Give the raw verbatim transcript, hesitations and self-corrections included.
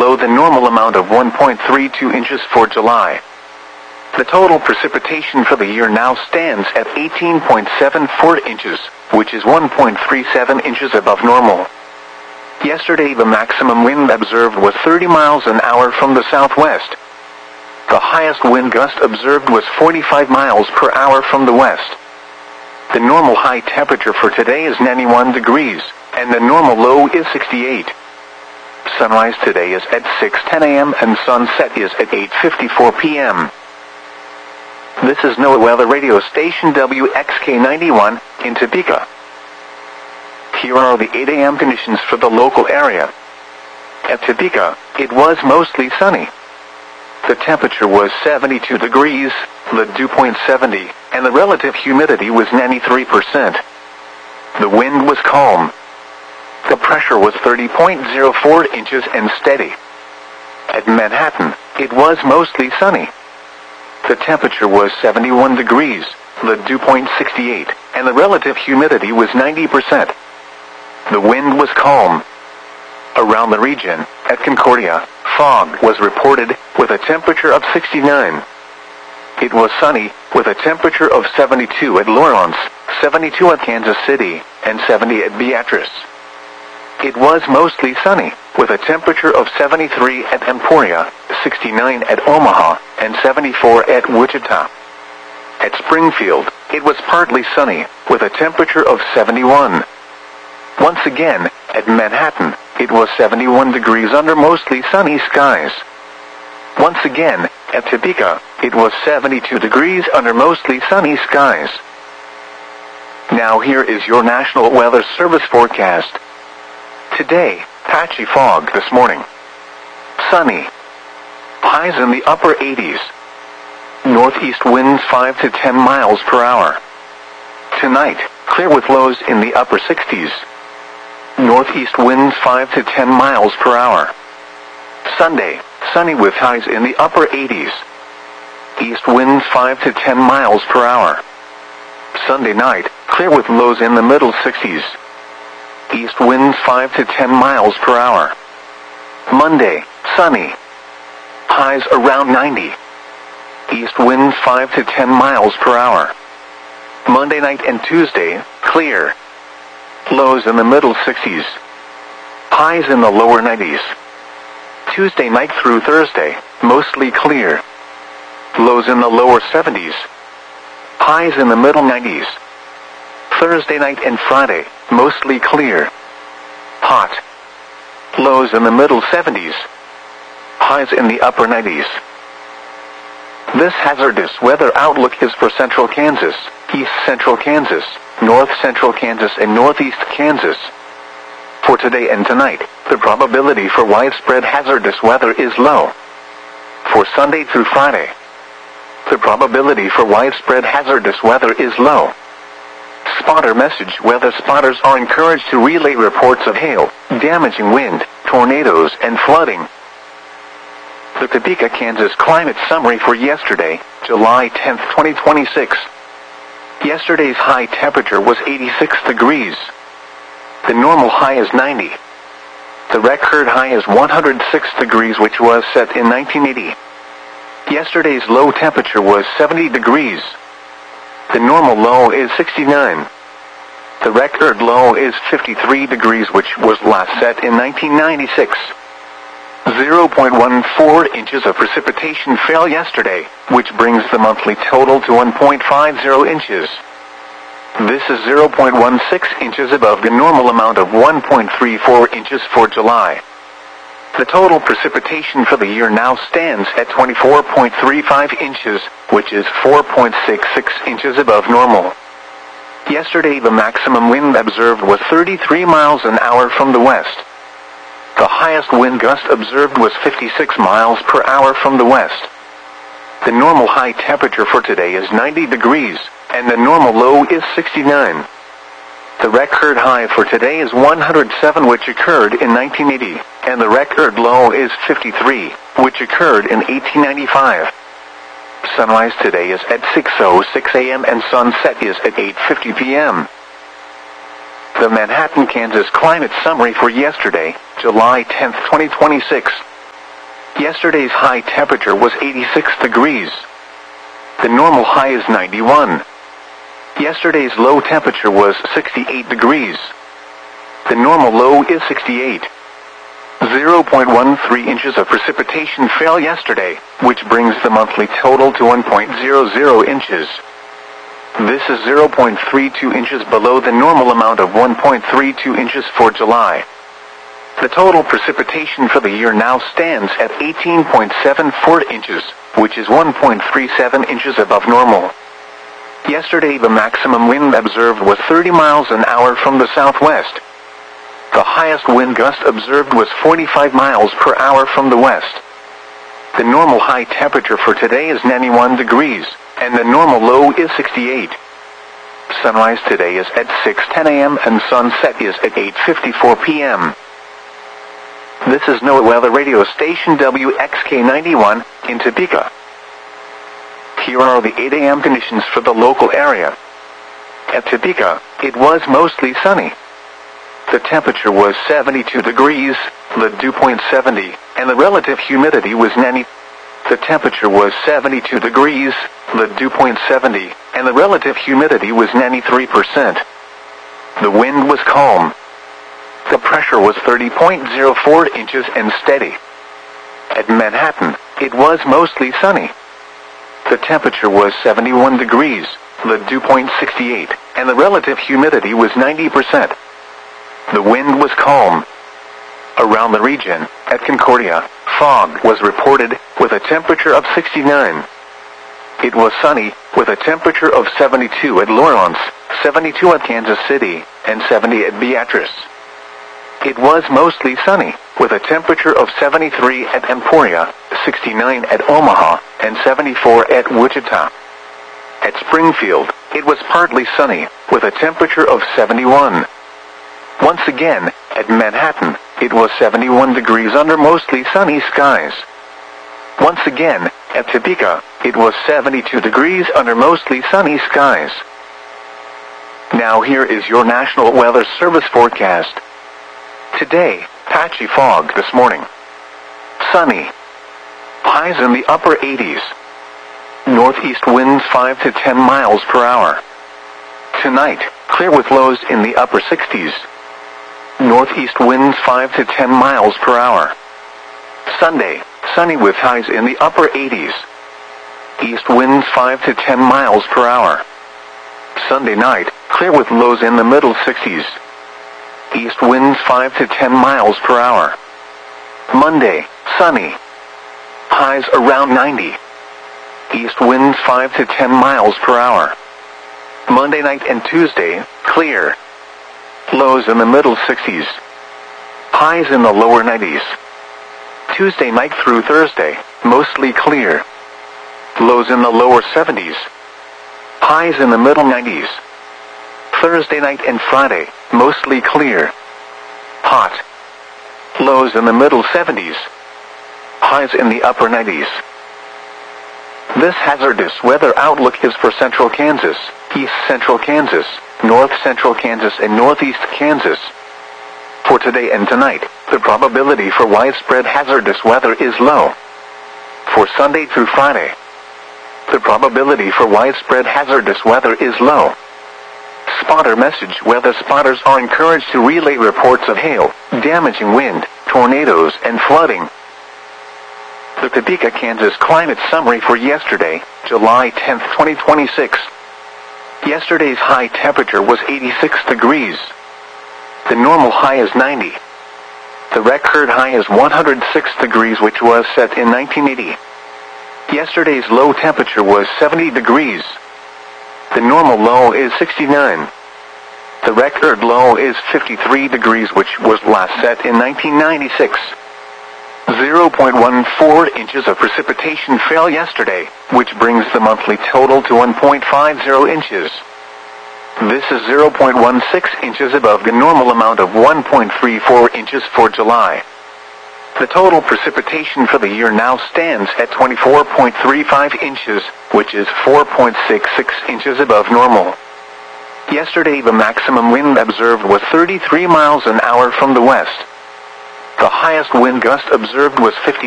below the normal amount of one point three two inches for July. The total precipitation for the year now stands at eighteen point seven four inches, which is one point three seven inches above normal. Yesterday the maximum wind observed was thirty miles an hour from the southwest. The highest wind gust observed was forty-five miles per hour from the west. The normal high temperature for today is ninety-one degrees, and the normal low is sixty-eight. Sunrise today is at six ten a m and sunset is at eight fifty-four p m This is NOAA Weather Radio Station W X K ninety-one in Topeka. Here are the eight a m conditions for the local area. At Topeka, it was mostly sunny. The temperature was seventy-two degrees, the dew point seventy, and the relative humidity was ninety-three percent. The wind was calm. The pressure was thirty point zero four inches and steady. At Manhattan, it was mostly sunny. The temperature was seventy-one degrees, the dew point sixty-eight, and the relative humidity was ninety percent. The wind was calm. Around the region, at Concordia, fog was reported, with a temperature of sixty-nine. It was sunny, with a temperature of seventy-two at Lawrence, seventy-two at Kansas City, and seventy at Beatrice. It was mostly sunny, with a temperature of seventy-three at Emporia, sixty-nine at Omaha, and seventy-four at Wichita. At Springfield, it was partly sunny, with a temperature of seventy-one. Once again, at Manhattan, it was seventy-one degrees under mostly sunny skies. Once again, at Topeka, it was seventy-two degrees under mostly sunny skies. Now here is your National Weather Service forecast. Today, patchy fog this morning. Sunny. Highs in the upper eighties. Northeast winds five to ten miles per hour. Tonight, clear with lows in the upper sixties. Northeast winds five to ten miles per hour. Sunday, sunny with highs in the upper eighties. East winds five to ten miles per hour. Sunday night, clear with lows in the middle sixties. East winds five to ten miles per hour. Monday, sunny. Highs around ninety. East winds five to ten miles per hour. Monday night and Tuesday, clear. Lows in the middle sixties. Highs in the lower nineties. Tuesday night through Thursday, mostly clear. Lows in the lower seventies. Highs in the middle nineties. Thursday night and Friday, mostly clear. Hot. Lows in the middle seventies. Highs in the upper nineties. This hazardous weather outlook is for central Kansas, east central Kansas, north central Kansas, and northeast Kansas. For today and tonight, the probability for widespread hazardous weather is low. For Sunday through Friday, the probability for widespread hazardous weather is low. Spotter message: weather spotters are encouraged to relay reports of hail, damaging wind, tornadoes, and flooding. The Topeka, Kansas climate summary for yesterday, July tenth, twenty twenty-six. Yesterday's high temperature was eighty-six degrees. The normal high is ninety. The record high is one hundred six degrees, which was set in nineteen eighty. Yesterday's low temperature was seventy degrees. The normal low is sixty-nine. The record low is fifty-three degrees, which was last set in nineteen ninety-six. zero point one four inches of precipitation fell yesterday, which brings the monthly total to one point five zero inches. This is zero point one six inches above the normal amount of one point three four inches for July. The total precipitation for the year now stands at twenty-four point three five inches, which is four point six six inches above normal. Yesterday the maximum wind observed was thirty-three miles an hour from the west. The highest wind gust observed was fifty-six miles per hour from the west. The normal high temperature for today is ninety degrees, and the normal low is sixty-nine. The record high for today is one hundred seven, which occurred in nineteen eighty, and the record low is fifty-three, which occurred in eighteen ninety-five. Sunrise today is at six oh six a m and sunset is at eight fifty p m The Manhattan, Kansas climate summary for yesterday, July tenth, twenty twenty-six. Yesterday's high temperature was eighty-six degrees. The normal high is ninety-one. Yesterday's low temperature was sixty-eight degrees. The normal low is sixty-eight. zero point one three inches of precipitation fell yesterday, which brings the monthly total to one point zero zero inches. This is zero point three two inches below the normal amount of one point three two inches for July. The total precipitation for the year now stands at eighteen point seven four inches, which is one point three seven inches above normal. Yesterday the maximum wind observed was thirty miles an hour from the southwest. The highest wind gust observed was forty-five miles per hour from the west. The normal high temperature for today is ninety-one degrees, and the normal low is sixty-eight. Sunrise today is at six ten a m and sunset is at eight fifty-four p m This is NOAA Weather Radio Station W X K ninety-one in Topeka. Here are the eight a m conditions for the local area. At Topeka, it was mostly sunny. The temperature was seventy-two degrees, the dew point seventy, and the relative humidity was ninety. The temperature was seventy-two degrees, the dew point seventy, and the relative humidity was ninety-three percent. The wind was calm. The pressure was thirty point zero four inches and steady. At Manhattan, it was mostly sunny. The temperature was seventy-one degrees, the dew point sixty-eight, and the relative humidity was ninety percent. The wind was calm. Around the region, at Concordia, fog was reported, with a temperature of sixty-nine. It was sunny, with a temperature of seventy-two at Lawrence, seventy-two at Kansas City, and seventy at Beatrice. It was mostly sunny, with a temperature of seventy-three at Emporia, sixty-nine at Omaha, and seventy-four at Wichita. At Springfield, it was partly sunny, with a temperature of seventy-one. Once again, at Manhattan, it was seventy-one degrees under mostly sunny skies. Once again, at Topeka, it was seventy-two degrees under mostly sunny skies. Now here is your National Weather Service forecast. Today, patchy fog this morning. Sunny. Highs in the upper eighties. Northeast winds five to ten miles per hour. Tonight, clear with lows in the upper sixties. Northeast winds five to ten miles per hour. Sunday, sunny with highs in the upper eighties. East winds five to ten miles per hour. Sunday night, clear with lows in the middle sixties. East winds five to ten miles per hour. Monday, sunny. Highs around ninety. East winds five to ten miles per hour. Monday night and Tuesday, clear. Lows in the middle sixties. Highs in the lower nineties. Tuesday night through Thursday, mostly clear. Lows in the lower seventies. Highs in the middle nineties. Thursday night and Friday, mostly clear. Hot. Lows in the middle seventies. Highs in the upper nineties. This hazardous weather outlook is for central Kansas, east central Kansas, north central Kansas, and northeast Kansas. For today and tonight, the probability for widespread hazardous weather is low. For Sunday through Friday, the probability for widespread hazardous weather is low. Spotter message: weather spotters are encouraged to relay reports of hail, damaging wind, tornadoes, and flooding. The Topeka, Kansas climate summary for yesterday, July tenth, twenty twenty-six. Yesterday's high temperature was eighty-six degrees. The normal high is ninety. The record high is one hundred six degrees, which was set in nineteen eighty. Yesterday's low temperature was seventy degrees. The normal low is sixty-nine. The record low is fifty-three degrees, which was last set in nineteen ninety-six. zero point one four inches of precipitation fell yesterday, which brings the monthly total to one point five zero inches. This is zero point one six inches above the normal amount of one point three four inches for July. The total precipitation for the year now stands at twenty-four point three five inches, which is four point six six inches above normal. Yesterday the maximum wind observed was thirty-three miles an hour from the west. The highest wind gust observed was fifty